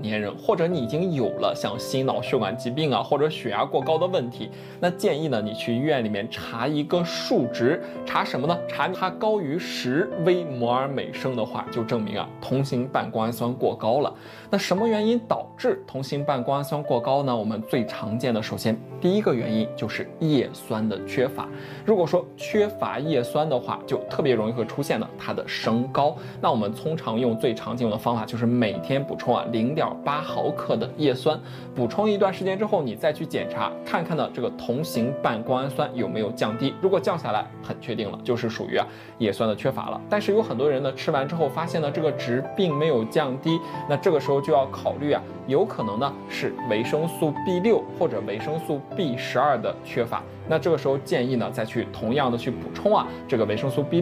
年人，或者你已经有了像心脑血管疾病啊，或者血压过高的问题，那建议呢你去医院里面查一个数值，查什么呢？查它高于10微摩尔每升的话，就证明啊同型半胱氨酸过高了。那什么原因导致同型半胱氨酸过高呢？我们最常见的，首先第一个原因就是叶酸的缺乏。如果说缺乏叶酸的话，就特别容易会出现呢它的升高。那我们通常用最常见的方法就是每天补充0.8毫克的叶酸，补充一段时间之后，你再去检查看看呢这个同型半胱氨酸有没有降低。如果降下来，很确定了就是属于叶酸的缺乏了。但是有很多人呢吃完之后发现呢这个值并没有降低，那这个时候就要考虑有可能呢是维生素 B6 或者维生素 B12的缺乏。那这个时候建议呢再去同样的去补充这个维生素 B6